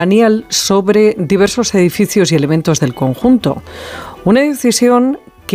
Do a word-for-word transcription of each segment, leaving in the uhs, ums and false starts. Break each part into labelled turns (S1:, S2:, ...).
S1: Daniel, sobre diversos edificios y elementos del conjunto. Una decisión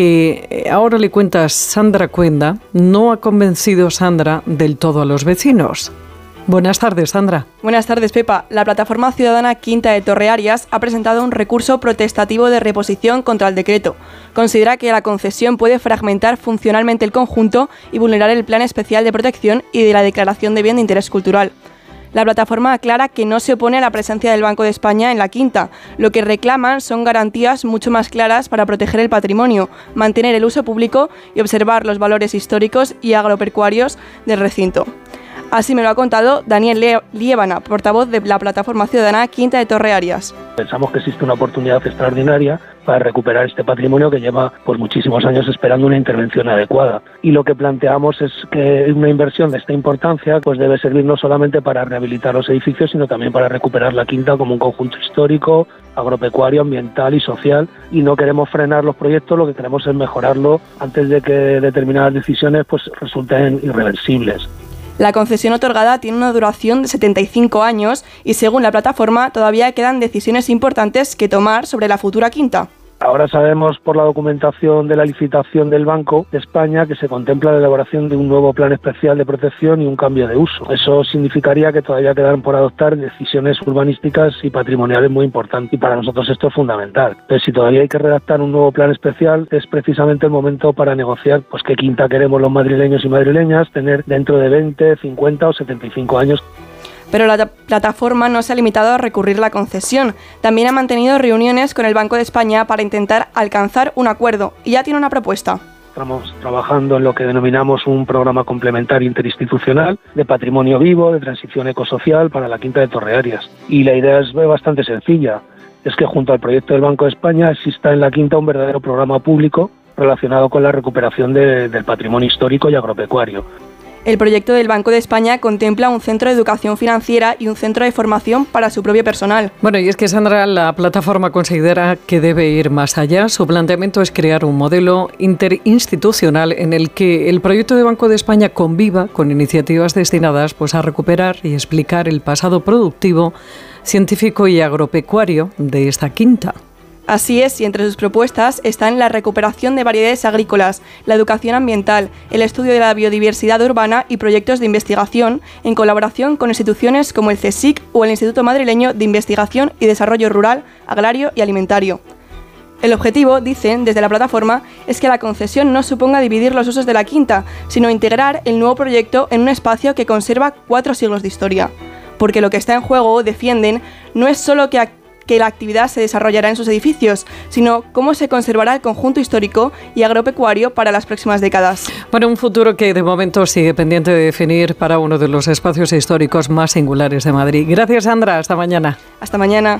S1: que ahora le cuenta Sandra Cuenda no ha convencido, Sandra, del todo a los vecinos. Buenas tardes, Sandra.
S2: Buenas tardes, Pepa. La plataforma ciudadana Quinta de Torrearias ha presentado un recurso protestativo de reposición contra el decreto. Considera que la concesión puede fragmentar funcionalmente el conjunto y vulnerar el Plan Especial de Protección y de la Declaración de Bien de Interés Cultural. La plataforma aclara que no se opone a la presencia del Banco de España en la Quinta. Lo que reclaman son garantías mucho más claras para proteger el patrimonio, mantener el uso público y observar los valores históricos y agropecuarios del recinto. Así me lo ha contado Daniel Liébana, portavoz de la plataforma ciudadana Quinta de Torrearias.
S3: Pensamos que existe una oportunidad extraordinaria para recuperar este patrimonio que lleva pues, muchísimos años esperando una intervención adecuada. Y lo que planteamos es que una inversión de esta importancia pues, debe servir no solamente para rehabilitar los edificios, sino también para recuperar la Quinta como un conjunto histórico, agropecuario, ambiental y social. Y no queremos frenar los proyectos, lo que queremos es mejorarlo antes de que determinadas decisiones pues, resulten irreversibles.
S2: La concesión otorgada tiene una duración de setenta y cinco años y, según la plataforma, todavía quedan decisiones importantes que tomar sobre la futura Quinta.
S3: Ahora sabemos por la documentación de la licitación del Banco de España que se contempla la elaboración de un nuevo plan especial de protección y un cambio de uso. Eso significaría que todavía quedan por adoptar decisiones urbanísticas y patrimoniales muy importantes y para nosotros esto es fundamental. Pero si todavía hay que redactar un nuevo plan especial, es precisamente el momento para negociar pues qué Quinta queremos los madrileños y madrileñas tener dentro de veinte, cincuenta o setenta y cinco años.
S2: Pero la plataforma no se ha limitado a recurrir la concesión. También ha mantenido reuniones con el Banco de España para intentar alcanzar un acuerdo y ya tiene una propuesta.
S3: Estamos trabajando en lo que denominamos un programa complementario interinstitucional de patrimonio vivo, de transición ecosocial para la Quinta de Torrearias. Y la idea es bastante sencilla, es que junto al proyecto del Banco de España exista en la Quinta un verdadero programa público relacionado con la recuperación de, del patrimonio histórico y agropecuario.
S2: El proyecto del Banco de España contempla un centro de educación financiera y un centro de formación para su propio personal.
S1: Bueno, y es que, Sandra, la plataforma considera que debe ir más allá. Su planteamiento es crear un modelo interinstitucional en el que el proyecto de Banco de España conviva con iniciativas destinadas pues, a recuperar y explicar el pasado productivo, científico y agropecuario de esta Quinta.
S2: Así es, y entre sus propuestas están la recuperación de variedades agrícolas, la educación ambiental, el estudio de la biodiversidad urbana y proyectos de investigación en colaboración con instituciones como el CSIC o el Instituto Madrileño de Investigación y Desarrollo Rural, Agrario y Alimentario. El objetivo, dicen desde la plataforma, es que la concesión no suponga dividir los usos de la Quinta, sino integrar el nuevo proyecto en un espacio que conserva cuatro siglos de historia. Porque lo que está en juego, defienden, no es solo que que la actividad se desarrollará en sus edificios, sino cómo se conservará el conjunto histórico y agropecuario para las próximas décadas.
S1: Bueno, un futuro que de momento sigue pendiente de definir para uno de los espacios históricos más singulares de Madrid. Gracias, Sandra. Hasta mañana.
S2: Hasta mañana.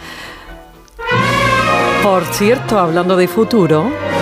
S1: Por cierto, hablando de futuro...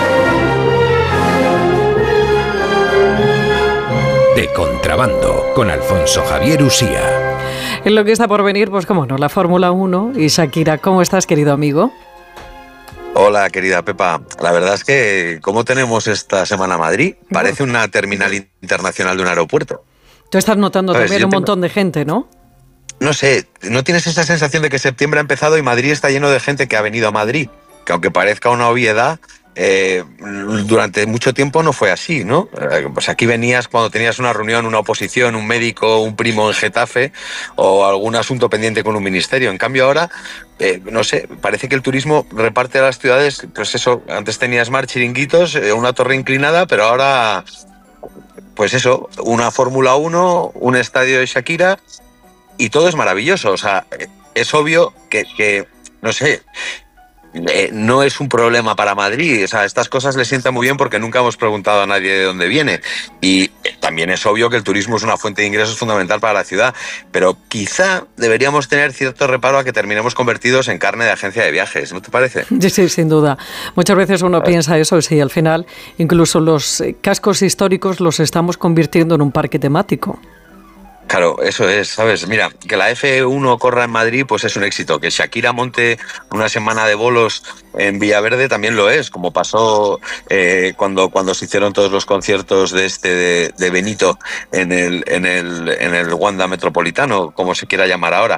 S4: De Contrabando, con Alfonso Javier Usía.
S1: En lo que está por venir, pues cómo no, la Fórmula uno y Shakira. ¿Cómo estás, querido amigo?
S5: Hola, querida Pepa. La verdad es que, ¿cómo tenemos esta semana Madrid? Parece una terminal internacional de un aeropuerto.
S1: Tú estás notando
S5: ¿Sabes?
S1: también
S5: Yo
S1: un
S5: tengo...
S1: montón de gente, ¿no?
S5: No sé, ¿no tienes esa sensación de que septiembre ha empezado y Madrid está lleno de gente que ha venido a Madrid? Que aunque parezca una obviedad... Eh, durante mucho tiempo no fue así, ¿no? Eh, pues aquí venías cuando tenías una reunión, una oposición, un médico, un primo en Getafe o algún asunto pendiente con un ministerio. En cambio ahora, eh, no sé, parece que el turismo reparte a las ciudades, pues eso, antes tenías mar, chiringuitos, eh, una torre inclinada, pero ahora, pues eso, una Fórmula uno, un estadio de Shakira y todo es maravilloso. O sea, es obvio que, que no sé... Eh, no es un problema para Madrid, o sea, estas cosas le sientan muy bien porque nunca hemos preguntado a nadie de dónde viene y eh, también es obvio que el turismo es una fuente de ingresos fundamental para la ciudad, pero quizá deberíamos tener cierto reparo a que terminemos convertidos en carne de agencia de viajes, ¿no te parece?
S1: Sí, sí, sin duda. Muchas veces uno piensa eso, sí, al final incluso los cascos históricos los estamos convirtiendo en un parque temático.
S5: Claro, eso es, ¿sabes? Mira, que la F uno corra en Madrid, pues es un éxito. Que Shakira monte una semana de bolos en Villaverde también lo es, como pasó eh, cuando, cuando se hicieron todos los conciertos de este de, de Benito en el, en el, en el Wanda Metropolitano, como se quiera llamar ahora.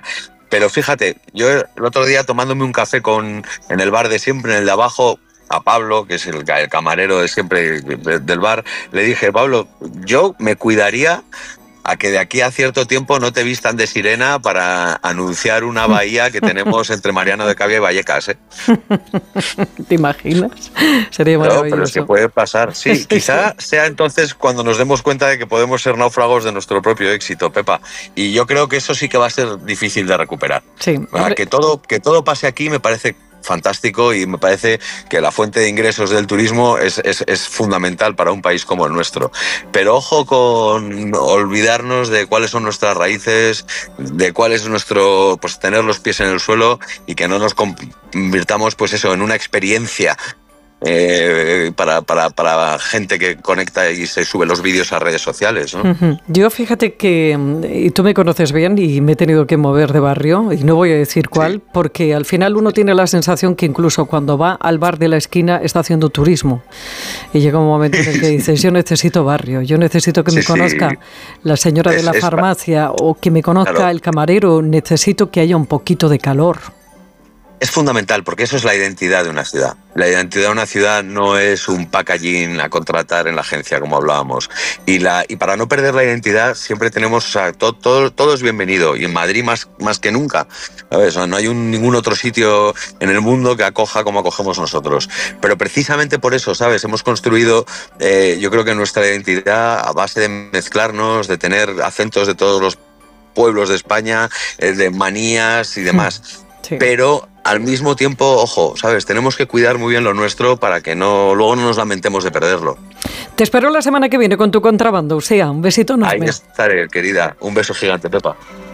S5: Pero fíjate, yo el otro día tomándome un café con, en el bar de siempre, en el de abajo, a Pablo, que es el, el camarero de siempre del bar, le dije, Pablo, yo me cuidaría a que de aquí a cierto tiempo no te vistan de sirena para anunciar una bahía que tenemos entre Mariano de Cavia y Vallecas, ¿eh?
S1: ¿Te imaginas? Sería maravilloso.
S5: No, pero es que puede pasar, sí. sí quizá sí. sea entonces cuando nos demos cuenta de que podemos ser náufragos de nuestro propio éxito, Pepa. Y yo creo que eso sí que va a ser difícil de recuperar.
S1: Sí.
S5: Que todo, que todo pase aquí me parece fantástico y me parece que la fuente de ingresos del turismo es, es, es fundamental para un país como el nuestro. Pero ojo con olvidarnos de cuáles son nuestras raíces, de cuál es nuestro, pues tener los pies en el suelo y que no nos convirtamos, pues eso, en una experiencia Eh, para, para, para gente que conecta y se sube los vídeos a redes sociales, ¿no?
S1: Uh-huh. Yo fíjate que, y tú me conoces bien y me he tenido que mover de barrio, y no voy a decir cuál, sí. porque al final uno tiene la sensación que incluso cuando va al bar de la esquina está haciendo turismo. Y llega un momento en el que dices, yo necesito barrio, yo necesito que sí, me conozca sí. la señora es, de la farmacia o que me conozca claro. el camarero, necesito que haya un poquito de calor.
S5: Es fundamental, porque eso es la identidad de una ciudad. La identidad de una ciudad no es un packaging a contratar en la agencia, como hablábamos. Y, la, y para no perder la identidad, siempre tenemos, o sea, todo, todo, todo es bienvenido. Y en Madrid más, más que nunca. ¿Sabes? O sea, no hay un, ningún otro sitio en el mundo que acoja como acogemos nosotros. Pero precisamente por eso, ¿sabes? Hemos construido, eh, yo creo que nuestra identidad a base de mezclarnos, de tener acentos de todos los pueblos de España, eh, de manías y demás. Sí. Pero al mismo tiempo, ojo, ¿sabes? Tenemos que cuidar muy bien lo nuestro para que no luego no nos lamentemos de perderlo.
S1: Te espero la semana que viene con tu contrabando, o sea, un besito enorme.
S5: Ahí estaré, querida. Un beso gigante, Pepa.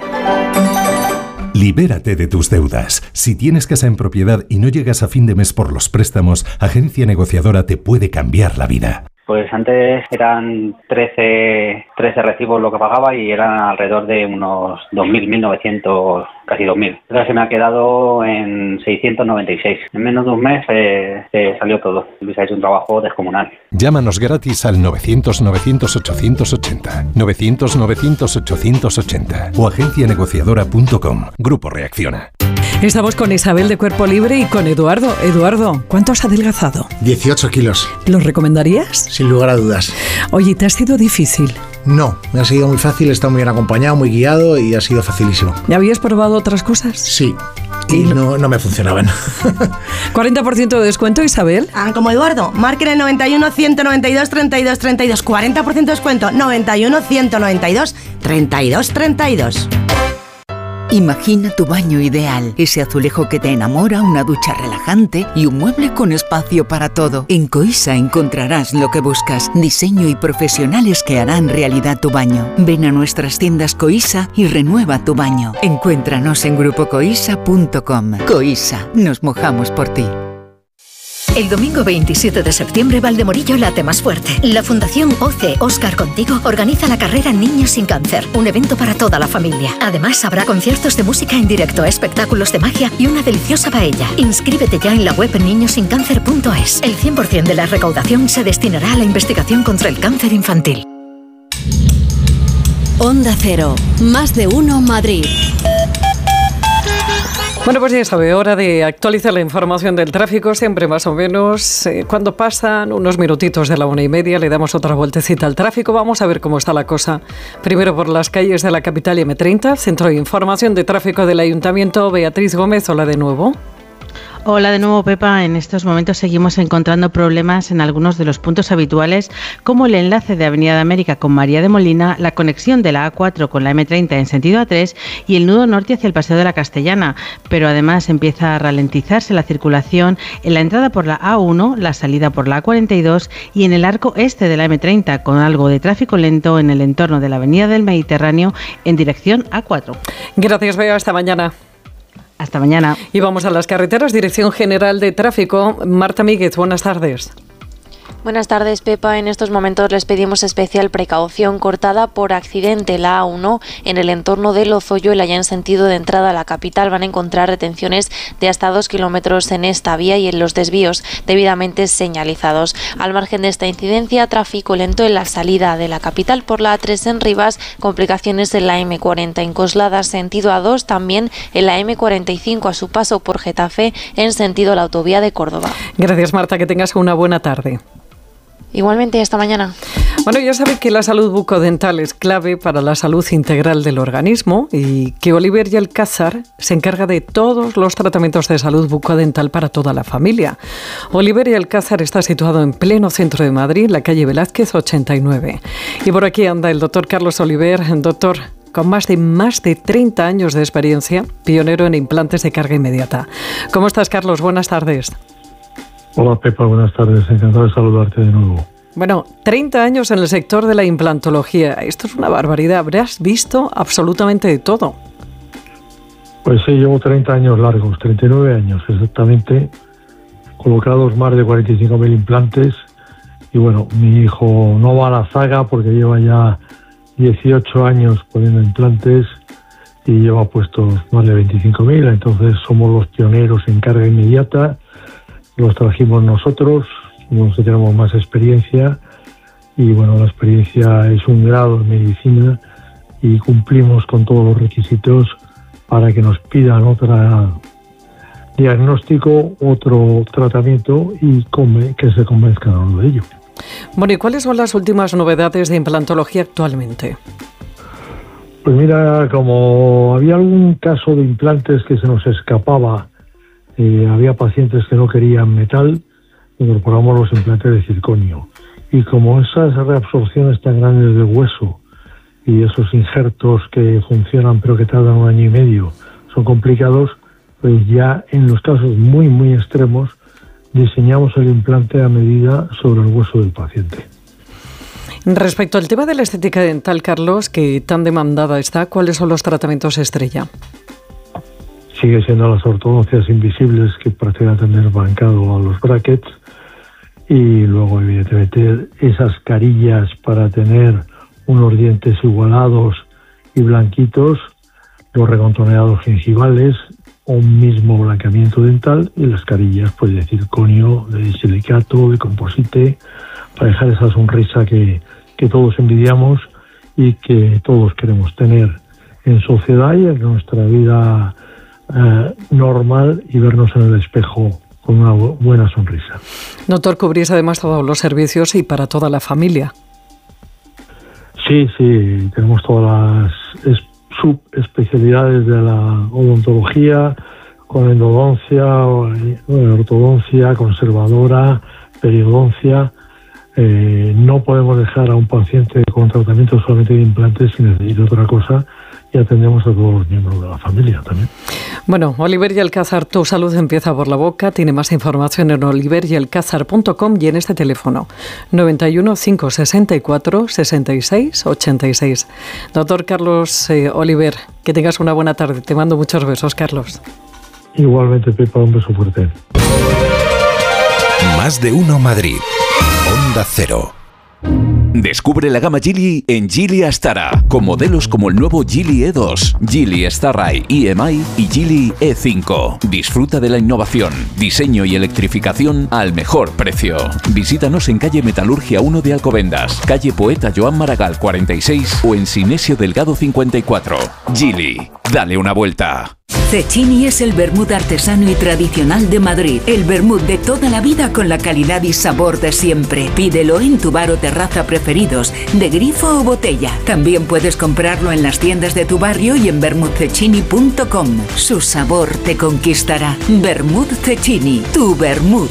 S4: Libérate de tus deudas. Si tienes casa en propiedad y no llegas a fin de mes por los préstamos, Agencia Negociadora te puede cambiar la vida.
S6: Pues antes eran trece, trece recibos lo que pagaba y eran alrededor de unos dos mil, mil novecientos, casi dos mil. Ahora se me ha quedado en seiscientos noventa y seis. En menos de un mes eh, se salió todo. Luis ha hecho un trabajo descomunal.
S4: Llámanos gratis al novecientos, novecientos, ochocientos ochenta, novecientos, novecientos, ochocientos ochenta o agencia negociadora punto com. Grupo Reacciona.
S1: Estamos con Isabel de Cuerpo Libre y con Eduardo. Eduardo, ¿cuánto has adelgazado?
S7: dieciocho kilos.
S1: ¿Lo recomendarías?
S7: Sin lugar a dudas.
S1: Oye, ¿te ha sido difícil?
S7: No, me ha sido muy fácil, he estado muy bien acompañado, muy guiado y ha sido facilísimo.
S1: ¿Ya habías probado otras cosas?
S7: Sí, y, y no, no me funcionaban.
S1: cuarenta por ciento de descuento, Isabel.
S8: Ah, como Eduardo, marquen el noventa y uno, ciento noventa y dos, treinta y dos, treinta y dos. cuarenta por ciento de descuento, noventa y uno, ciento noventa y dos, treinta y dos, treinta y dos.
S9: Imagina tu baño ideal, ese azulejo que te enamora, una ducha relajante y un mueble con espacio para todo. En Coisa encontrarás lo que buscas, diseño y profesionales que harán realidad tu baño. Ven a nuestras tiendas Coisa y renueva tu baño. Encuéntranos en grupo coisa punto com. Coisa, nos mojamos por ti.
S10: El domingo veintisiete de septiembre, Valdemorillo late más fuerte. La Fundación O C E Oscar Contigo organiza la carrera Niños sin Cáncer, un evento para toda la familia. Además, habrá conciertos de música en directo, espectáculos de magia y una deliciosa paella. Inscríbete ya en la web niños sin cáncer punto es. El cien por ciento de la recaudación se destinará a la investigación contra el cáncer infantil.
S11: Onda Cero, más de uno Madrid.
S1: Bueno, pues ya sabe, hora de actualizar la información del tráfico, siempre más o menos. Eh, cuando pasan unos minutitos de la una y media, le damos otra vueltecita al tráfico. Vamos a ver cómo está la cosa. Primero por las calles de la capital y eme treinta, Centro de Información de Tráfico del Ayuntamiento. Beatriz Gómez, hola de nuevo.
S12: Hola de nuevo, Pepa. En estos momentos seguimos encontrando problemas en algunos de los puntos habituales, como el enlace de Avenida de América con María de Molina, la conexión de la A cuatro con la eme treinta en sentido A tres y el nudo norte hacia el Paseo de la Castellana. Pero además empieza a ralentizarse la circulación en la entrada por la A uno, la salida por la A cuarenta y dos y en el arco este de la eme treinta, con algo de tráfico lento en el entorno de la Avenida del Mediterráneo en dirección A cuatro.
S1: Gracias, Bea. Hasta mañana.
S12: Hasta mañana.
S1: Y vamos a las carreteras. Dirección General de Tráfico. Marta Míguez, buenas tardes.
S13: Buenas tardes, Pepa. En estos momentos les pedimos especial precaución. Cortada por accidente la A uno en el entorno de Lozoyo, y allá en sentido de entrada a la capital van a encontrar retenciones de hasta dos kilómetros en esta vía y en los desvíos debidamente señalizados. Al margen de esta incidencia, tráfico lento en la salida de la capital por la A tres en Rivas, complicaciones en la eme cuarenta en Coslada sentido A dos, también en la eme cuarenta y cinco a su paso por Getafe en sentido la autovía de Córdoba.
S1: Gracias, Marta, que tengas una buena tarde.
S13: Igualmente, hasta mañana.
S1: Bueno, ya saben que la salud bucodental es clave para la salud integral del organismo y que Oliver y Alcázar se encarga de todos los tratamientos de salud bucodental para toda la familia. Oliver y Alcázar está situado en pleno centro de Madrid, la calle Velázquez ochenta y nueve. Y por aquí anda el doctor Carlos Oliver, doctor con más de más de treinta años de experiencia, pionero en implantes de carga inmediata. ¿Cómo estás, Carlos? Buenas tardes.
S14: Hola, Pepa, buenas tardes. Encantado de saludarte de nuevo.
S1: Bueno, treinta años en el sector de la implantología. Esto es una barbaridad. Habrás visto absolutamente de todo.
S14: Pues sí, llevo treinta años largos, treinta y nueve años exactamente, colocados más de cuarenta y cinco mil implantes. Y bueno, mi hijo no va a la zaga porque lleva ya dieciocho años poniendo implantes y lleva puestos más de veinticinco mil. Entonces somos los pioneros en carga inmediata. Los trajimos nosotros, los que tenemos más experiencia, y bueno, la experiencia es un grado en medicina y cumplimos con todos los requisitos para que nos pidan otro diagnóstico, otro tratamiento y que se convenzcan a lo de ello.
S1: Bueno, ¿y cuáles son las últimas novedades de implantología actualmente?
S14: Pues mira, como había algún caso de implantes que se nos escapaba, Eh, había pacientes que no querían metal, incorporamos los implantes de circonio. Y como esas reabsorciones tan grandes del hueso y esos injertos que funcionan pero que tardan un año y medio son complicados, pues ya en los casos muy, muy extremos diseñamos el implante a medida sobre el hueso del paciente.
S1: Respecto al tema de la estética dental, Carlos, que tan demandada está, ¿cuáles son los tratamientos estrella?
S14: Sigue siendo las ortodoncias invisibles, que pretenden tener bancado a los brackets, y luego evidentemente esas carillas para tener unos dientes igualados y blanquitos, los recontoneados gingivales, un mismo blanqueamiento dental, y las carillas pues de circonio, de silicato, de composite, para dejar esa sonrisa que, que todos envidiamos y que todos queremos tener en sociedad y en nuestra vida Eh, normal, y vernos en el espejo con una bu- buena sonrisa.
S1: Doctor, cubrís además todos los servicios y para toda la familia.
S14: Sí, sí, tenemos todas las es- subespecialidades de la odontología, con endodoncia, eh, ortodoncia, conservadora, periodoncia. Eh, no podemos dejar a un paciente con tratamiento solamente de implantes si necesita otra cosa, y atendemos a todos los miembros de la familia también.
S1: Bueno, Oliver y Alcázar, tu salud empieza por la boca. Tiene más información en oliver y alcázar punto com y en este teléfono noventa y uno, cinco sesenta y cuatro, sesenta y seis ochenta y seis. Doctor Carlos eh, Oliver, que tengas una buena tarde. Te mando muchos besos, Carlos.
S14: Igualmente, Pepa, un beso fuerte.
S4: Más de uno Madrid. Onda Cero.
S15: Descubre la gama Geely en Geely Astara, con modelos como el nuevo Geely E dos, Geely Starride E M I y Geely E cinco. Disfruta de la innovación, diseño y electrificación al mejor precio. Visítanos en calle Metalurgia uno de Alcobendas, calle Poeta Joan Maragall cuarenta y seis o en Sinesio Delgado cincuenta y cuatro. Geely, dale una vuelta.
S9: Cecchini es el vermut artesano y tradicional de Madrid. El vermut de toda la vida con la calidad y sabor de siempre. Pídelo en tu bar o terraza preferidos, de grifo o botella. También puedes comprarlo en las tiendas de tu barrio y en vermut cecchini punto com. Su sabor te conquistará. Vermut Cecchini, tu vermut.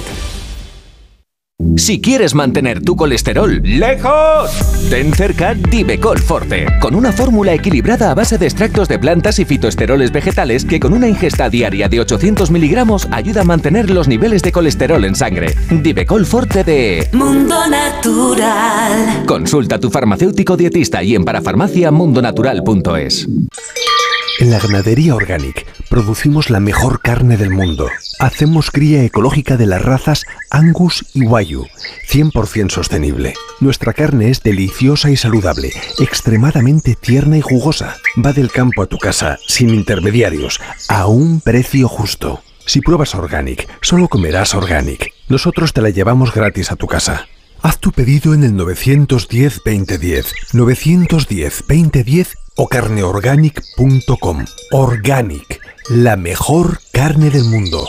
S16: Si quieres mantener tu colesterol lejos, ten cerca Divecol Forte, con una fórmula equilibrada a base de extractos de plantas y fitoesteroles vegetales que con una ingesta diaria de ochocientos miligramos ayuda a mantener los niveles de colesterol en sangre. Divecol Forte de
S17: Mundo Natural.
S16: Consulta a tu farmacéutico dietista y en parafarmacia mundo natural punto es.
S18: En la ganadería Organic producimos la mejor carne del mundo. Hacemos cría ecológica de las razas Angus y Wagyu, cien por ciento sostenible. Nuestra carne es deliciosa y saludable, extremadamente tierna y jugosa. Va del campo a tu casa, sin intermediarios, a un precio justo. Si pruebas Organic, solo comerás Organic. Nosotros te la llevamos gratis a tu casa. Haz tu pedido en el nueve uno cero, veinte diez, nueve uno cero, veinte diez o carneorganic punto com. Organic, la mejor carne del mundo.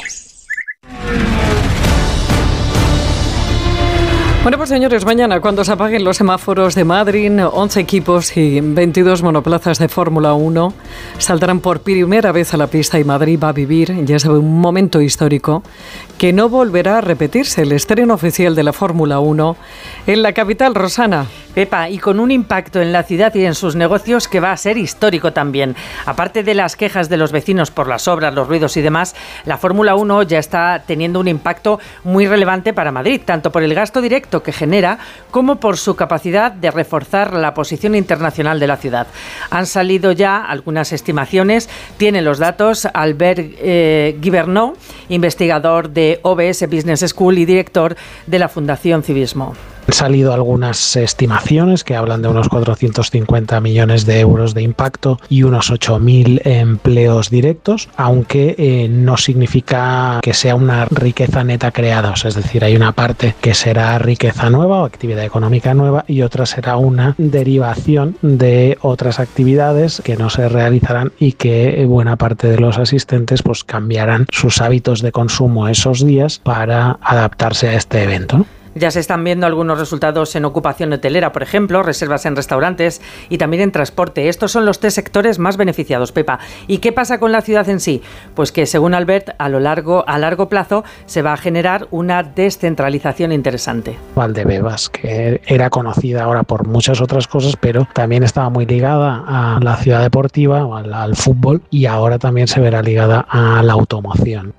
S1: Bueno, pues señores, mañana cuando se apaguen los semáforos de Madrid, once equipos y veintidós monoplazas de Fórmula uno saldrán por primera vez a la pista y Madrid va a vivir, ya sabe, un momento histórico que no volverá a repetirse, el estreno oficial de la Fórmula uno en la capital, Rosana.
S12: Pepa, y con un impacto en la ciudad y en sus negocios que va a ser histórico también. Aparte de las quejas de los vecinos por las obras, los ruidos y demás, la Fórmula uno ya está teniendo un impacto muy relevante para Madrid, tanto por el gasto directo que genera como por su capacidad de reforzar la posición internacional de la ciudad. Han salido ya algunas estimaciones, tiene los datos Albert eh, Guibernau, investigador de O B S Business School y director de la Fundación Civismo.
S19: Han salido algunas estimaciones que hablan de unos cuatrocientos cincuenta millones de euros de impacto y unos ocho mil empleos directos, aunque eh, no significa que sea una riqueza neta creada, o sea, es decir, hay una parte que será riqueza nueva o actividad económica nueva y otra será una derivación de otras actividades que no se realizarán y que buena parte de los asistentes pues cambiarán sus hábitos de consumo esos días para adaptarse a este evento, ¿no?
S12: Ya se están viendo algunos resultados en ocupación hotelera, por ejemplo, reservas en restaurantes y también en transporte. Estos son los tres sectores más beneficiados, Pepa. ¿Y qué pasa con la ciudad en sí? Pues que, según Albert, a lo largo, a largo plazo se va a generar una descentralización interesante.
S19: Valdebebas, que era conocida ahora por muchas otras cosas, pero también estaba muy ligada a la ciudad deportiva, o al, al fútbol, y ahora también se verá ligada a la automoción.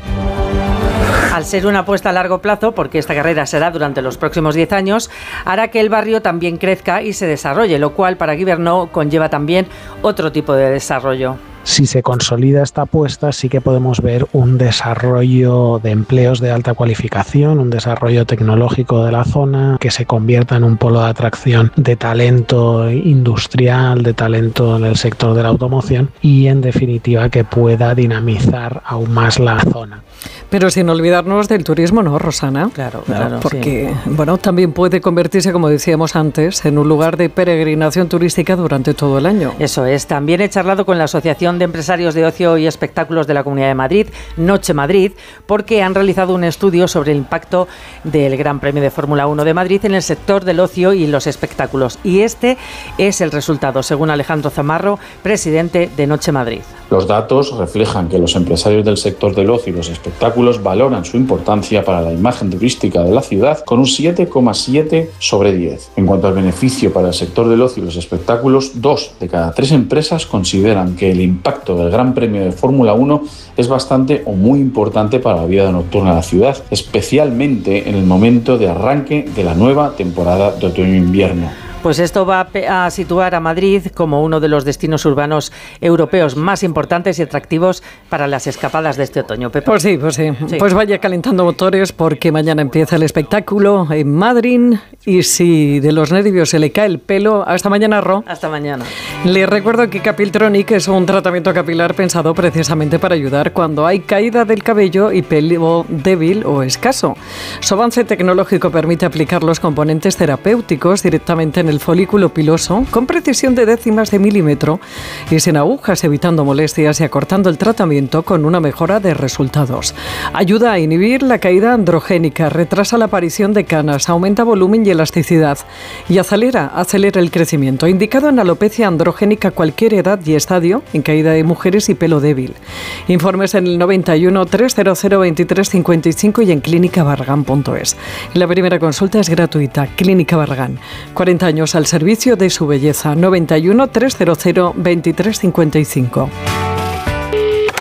S12: Al ser una apuesta a largo plazo, porque esta carrera será durante los próximos diez años, hará que el barrio también crezca y se desarrolle, lo cual para Guibernau conlleva también otro tipo de desarrollo.
S19: Si se consolida esta apuesta, sí que podemos ver un desarrollo de empleos de alta cualificación, un desarrollo tecnológico de la zona, que se convierta en un polo de atracción de talento industrial, de talento en el sector de la automoción y, en definitiva, que pueda dinamizar aún más la zona.
S1: Pero sin olvidarnos del turismo, ¿no, Rosana?
S12: Claro, claro.
S1: Porque, sí. bueno, también puede convertirse, como decíamos antes, en un lugar de peregrinación turística durante todo el año.
S12: Eso es. También he charlado con la Asociación de Empresarios de Ocio y Espectáculos de la Comunidad de Madrid, Noche Madrid, porque han realizado un estudio sobre el impacto del Gran Premio de Fórmula uno de Madrid en el sector del ocio y los espectáculos. Y este es el resultado, según Alejandro Zamarro, presidente de Noche Madrid.
S20: Los datos reflejan que los empresarios del sector del ocio y los espectáculos valoran su importancia para la imagen turística de la ciudad con un siete coma siete sobre diez. En cuanto al beneficio para el sector del ocio y los espectáculos, dos de cada tres empresas consideran que el impacto del Gran Premio de Fórmula uno es bastante o muy importante para la vida nocturna de la ciudad, especialmente en el momento de arranque de la nueva temporada de otoño-invierno.
S12: Pues esto va a situar a Madrid como uno de los destinos urbanos europeos más importantes y atractivos para las escapadas de este otoño, Pepe.
S1: Pues sí, pues sí, sí. Pues vaya calentando motores porque mañana empieza el espectáculo en Madrid y si de los nervios se le cae el pelo, hasta mañana, Ro.
S12: Hasta mañana.
S1: Les recuerdo que Capiltronic es un tratamiento capilar pensado precisamente para ayudar cuando hay caída del cabello y pelo débil o escaso. Su avance tecnológico permite aplicar los componentes terapéuticos directamente en el folículo piloso con precisión de décimas de milímetro y sin agujas, evitando molestias y acortando el tratamiento con una mejora de resultados. Ayuda a inhibir la caída androgénica, retrasa la aparición de canas, aumenta volumen y elasticidad y acelera, acelera el crecimiento. Indicado en alopecia androgénica cualquier edad y estadio, en caída de mujeres y pelo débil. Informes en el noventa y uno, trescientos veintitrés, cincuenta y cinco y en clínica barragán punto es. La primera consulta es gratuita. Clínica Barragán. cuarenta años al servicio de su belleza. noventa y uno, trescientos veintitrés, cincuenta y cinco.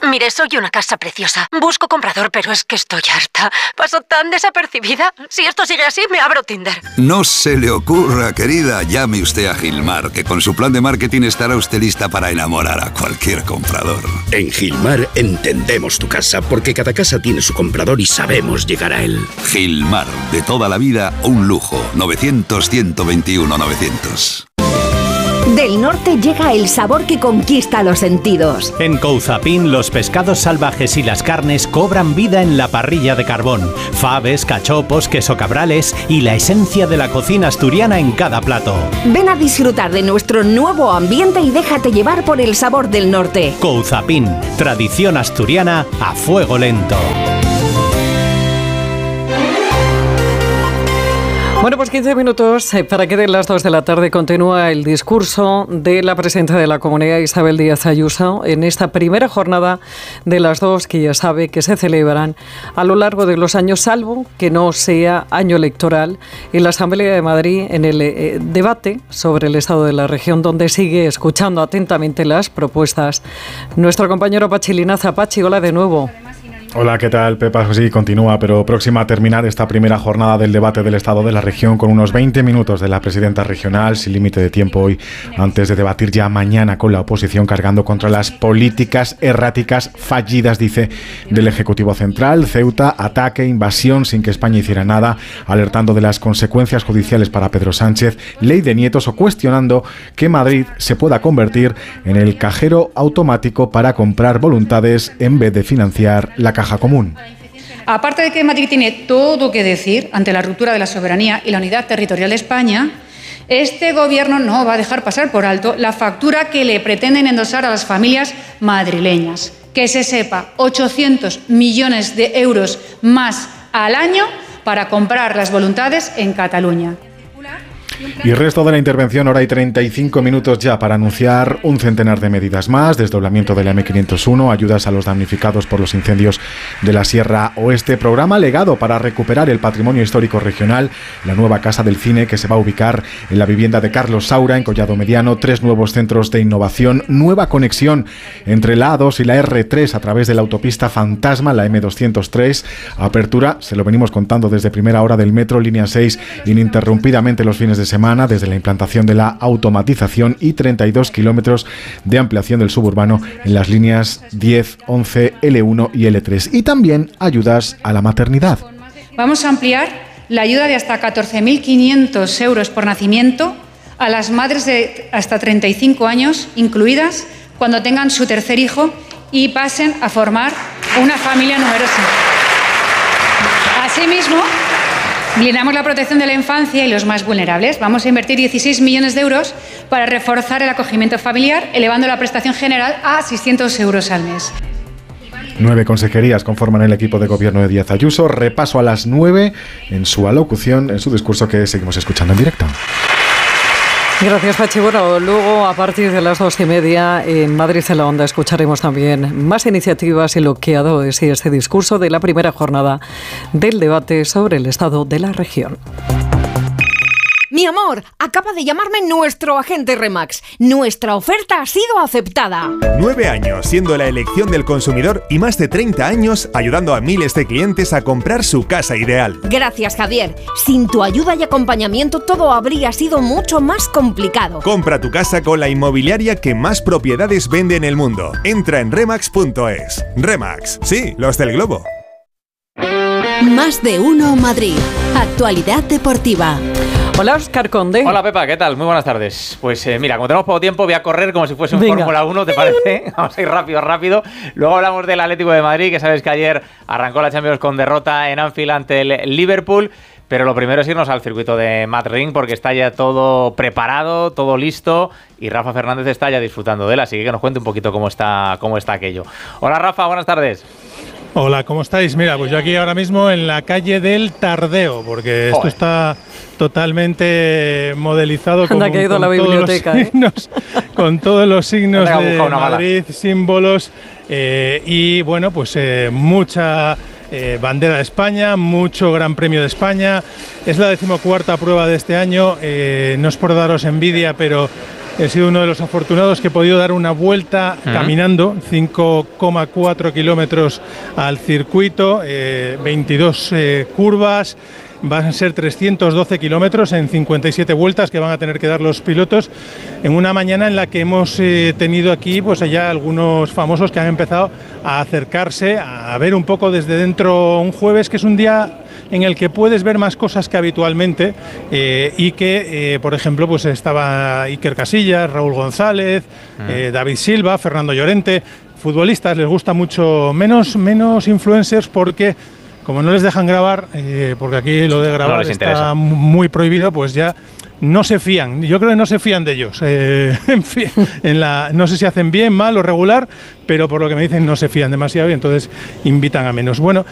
S10: Mire, soy una casa preciosa. Busco comprador, pero es que estoy harta. Paso tan desapercibida. Si esto sigue así, me abro Tinder.
S21: No se le ocurra, querida. Llame usted a Gilmar, que con su plan de marketing estará usted lista para enamorar a cualquier comprador.
S22: En Gilmar entendemos tu casa, porque cada casa tiene su comprador y sabemos llegar a él.
S21: Gilmar, de toda la vida, un lujo. novecientos, ciento veintiuno, novecientos.
S23: Del norte llega el sabor que conquista los sentidos.
S24: En Couzapin, los pescados salvajes y las carnes cobran vida en la parrilla de carbón. Faves, cachopos, queso cabrales y la esencia de la cocina asturiana en cada plato.
S23: Ven a disfrutar de nuestro nuevo ambiente y déjate llevar por el sabor del norte.
S24: Couzapin, tradición asturiana a fuego lento.
S1: Bueno, pues quince minutos eh, para que de las dos de la tarde continúa el discurso de la presidenta de la Comunidad, Isabel Díaz Ayuso, en esta primera jornada de las dos que ya sabe que se celebran a lo largo de los años, salvo que no sea año electoral, en la Asamblea de Madrid, en el eh, debate sobre el estado de la región, donde sigue escuchando atentamente las propuestas nuestro compañero Pachi Linaza. Pachi, hola de nuevo.
S25: Hola, ¿qué tal, Pepa? Sí, continúa, pero próxima a terminar esta primera jornada del debate del Estado de la región con unos veinte minutos de la presidenta regional, sin límite de tiempo hoy, antes de debatir ya mañana con la oposición, cargando contra las políticas erráticas fallidas, dice, del Ejecutivo Central. Ceuta, ataque, invasión sin que España hiciera nada, alertando de las consecuencias judiciales para Pedro Sánchez, ley de nietos, o cuestionando que Madrid se pueda convertir en el cajero automático para comprar voluntades en vez de financiar la caja común.
S26: Aparte de que Madrid tiene todo que decir ante la ruptura de la soberanía y la unidad territorial de España, este gobierno no va a dejar pasar por alto la factura que le pretenden endosar a las familias madrileñas. Que se sepa, ochocientos millones de euros más al año para comprar las voluntades en Cataluña.
S25: Y resto de la intervención, hora y treinta y cinco minutos ya para anunciar un centenar de medidas más: desdoblamiento de la eme quinientos uno, ayudas a los damnificados por los incendios de la Sierra Oeste, programa legado para recuperar el patrimonio histórico regional, la nueva Casa del Cine que se va a ubicar en la vivienda de Carlos Saura, en Collado Mediano, tres nuevos centros de innovación, nueva conexión entre la A dos y la erre tres a través de la autopista fantasma, la eme doscientos tres, apertura, se lo venimos contando desde primera hora, del metro línea seis ininterrumpidamente los fines de semana, desde la implantación de la automatización, y treinta y dos kilómetros de ampliación del suburbano en las líneas diez, once, ele uno y ele tres. Y también ayudas a la maternidad.
S26: Vamos a ampliar la ayuda de hasta catorce mil quinientos euros por nacimiento a las madres de hasta treinta y cinco años, incluidas cuando tengan su tercer hijo y pasen a formar una familia numerosa. Asimismo, blindamos la protección de la infancia y los más vulnerables. Vamos a invertir dieciséis millones de euros para reforzar el acogimiento familiar, elevando la prestación general a seiscientos euros al mes.
S25: Nueve consejerías conforman el equipo de gobierno de Díaz Ayuso. Repaso a las nueve en su alocución, en su discurso, que seguimos escuchando en directo.
S1: Gracias, Pachi. Bueno, luego a partir de las dos y media en Madrid en la Onda escucharemos también más iniciativas y lo que ha dado de sí este discurso de la primera jornada del debate sobre el estado de la región.
S23: Mi amor, acaba de llamarme nuestro agente Remax. Nuestra oferta ha sido aceptada.
S27: Nueve años siendo la elección del consumidor y más de treinta años ayudando a miles de clientes a comprar su casa ideal.
S23: Gracias, Javier. Sin tu ayuda y acompañamiento todo habría sido mucho más complicado.
S27: Compra tu casa con la inmobiliaria que más propiedades vende en el mundo. Entra en remax punto es. Remax, sí, los del globo.
S11: Más de uno Madrid. Actualidad deportiva.
S1: Hola, Óscar Conde.
S28: Hola, Pepa, ¿qué tal? Muy buenas tardes. Pues eh, mira, como tenemos poco tiempo, voy a correr como si fuese un Venga. Fórmula uno, ¿te parece? Vamos a ir rápido, rápido. Luego hablamos del Atlético de Madrid, que sabes que ayer arrancó la Champions con derrota en Anfield ante el Liverpool. Pero lo primero es irnos al circuito de Madrid, porque está ya todo preparado, todo listo, y Rafa Fernández está ya disfrutando de él, así que que nos cuente un poquito cómo está, cómo está aquello. Hola, Rafa, buenas tardes.
S29: Hola, ¿cómo estáis? Mira, pues yo aquí ahora mismo en la calle del Tardeo, porque Joder. esto está totalmente modelizado con,
S1: que ha ido
S29: con,
S1: la biblioteca,
S29: todos signos,
S1: ¿eh?
S29: con todos los signos de Madrid, mala. símbolos, eh, y bueno, pues eh, mucha eh, bandera de España, mucho Gran Premio de España. Es la decimocuarta prueba de este año, eh, no es por daros envidia, pero he sido uno de los afortunados que he podido dar una vuelta uh-huh. caminando, cinco coma cuatro kilómetros al circuito, eh, veintidós eh, curvas. Van a ser trescientos doce kilómetros en cincuenta y siete vueltas que van a tener que dar los pilotos en una mañana en la que hemos eh, tenido aquí pues allá algunos famosos que han empezado a acercarse, a ver un poco desde dentro un jueves, que es un día en el que puedes ver más cosas que habitualmente eh, y que, eh, por ejemplo, pues estaba Iker Casillas, Raúl González, mm. eh, David Silva, Fernando Llorente, futbolistas, les gusta mucho, menos, menos influencers porque como no les dejan grabar, eh, porque aquí lo de grabar no está interesa. Muy prohibido, pues ya no se fían. Yo creo que no se fían de ellos. Eh, en fin, en la, no sé si hacen bien, mal o regular, pero por lo que me dicen no se fían demasiado y entonces invitan a menos. Bueno,